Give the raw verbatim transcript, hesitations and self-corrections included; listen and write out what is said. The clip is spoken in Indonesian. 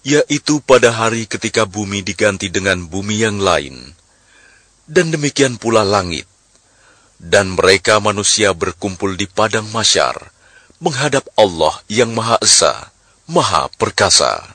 yaitu pada hari ketika bumi diganti dengan bumi yang lain, dan demikian pula langit. Dan mereka manusia berkumpul di padang mahsyar, menghadap Allah yang Maha Esa, Maha Perkasa.